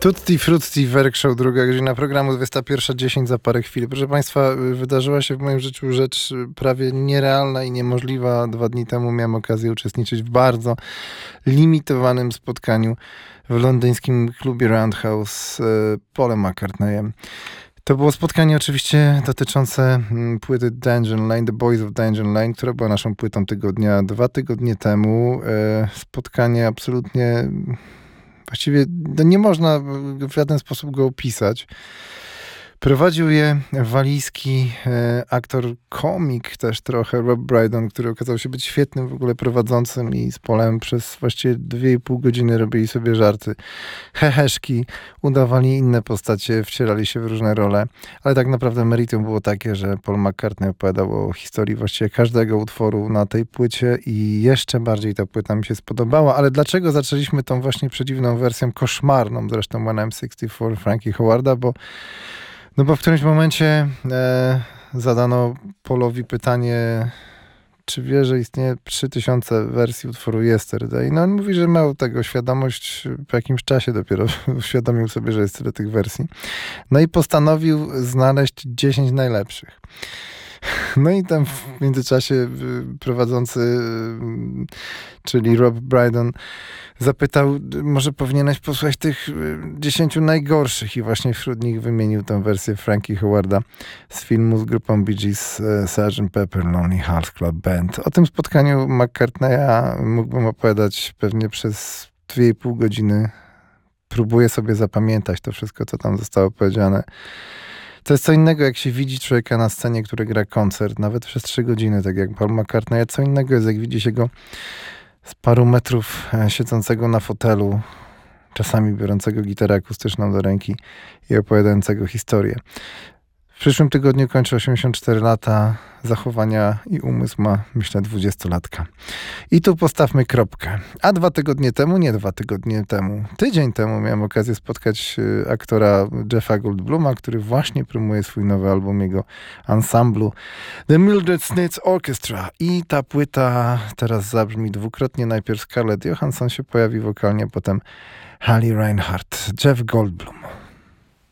Tutti Frutti, Werkshow, druga godzina programu, 21:10 za parę chwil. Proszę Państwa, wydarzyła się w moim życiu rzecz prawie nierealna i niemożliwa. 2 dni temu miałem okazję uczestniczyć w bardzo limitowanym spotkaniu w londyńskim klubie Roundhouse z Paulem McCartneyem. To było spotkanie oczywiście dotyczące płyty Dungeon Lane, The Boys of Dungeon Lane, która była naszą płytą tygodnia 2 tygodnie temu. Spotkanie absolutnie... Właściwie nie można w żaden sposób go opisać. Prowadził je walijski aktor, komik też trochę, Rob Brydon, który okazał się być świetnym w ogóle prowadzącym i z Polem przez właściwie 2,5 godziny robili sobie żarty, heheszki, udawali inne postacie, wcierali się w różne role, ale tak naprawdę meritum było takie, że Paul McCartney opowiadał o historii właściwie każdego utworu na tej płycie i jeszcze bardziej ta płyta mi się spodobała, ale dlaczego zaczęliśmy tą właśnie przedziwną wersją, koszmarną zresztą When I'm 64 Frankie Howarda, bo w którymś momencie zadano Paulowi pytanie, czy wie, że istnieje 3000 wersji utworu Yesterday. No on mówi, że miał tego świadomość po jakimś czasie dopiero uświadomił sobie, że jest tyle tych wersji. No i postanowił znaleźć 10 najlepszych. No i tam w międzyczasie prowadzący, czyli Rob Brydon, zapytał, może powinieneś posłuchać tych 10 najgorszych i właśnie wśród nich wymienił tę wersję Frankie Howarda z filmu z grupą Bee Gees Sgt. Pepper Lonely Hearts Club Band. O tym spotkaniu McCartneya mógłbym opowiadać pewnie przez 2,5 godziny. Próbuję sobie zapamiętać to wszystko, co tam zostało powiedziane. To jest co innego, jak się widzi człowieka na scenie, który gra koncert, nawet przez 3 godziny, tak jak Paul McCartney. A co innego jest, jak widzi się go z paru metrów siedzącego na fotelu, czasami biorącego gitarę akustyczną do ręki i opowiadającego historię. W przyszłym tygodniu kończy 84 lata, zachowania i umysł ma, myślę, 20-latka. I tu postawmy kropkę. A 2 tygodnie temu, nie 2 tygodnie temu, tydzień temu miałem okazję spotkać aktora Jeffa Goldbluma, który właśnie promuje swój nowy album, jego ensemblu The Mildred Snitz Orchestra. I ta płyta teraz zabrzmi dwukrotnie. Najpierw Scarlett Johansson się pojawi wokalnie, potem Haley Reinhardt, Jeff Goldblum.